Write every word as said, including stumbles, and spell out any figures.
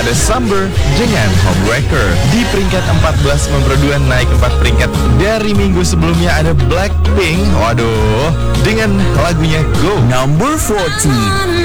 ada Summer dengan Homewrecker. Di peringkat empat belas memperduan naik empat peringkat dari minggu sebelumnya ada Blackpink. Waduh, dengan lagunya Go. Number fourteen.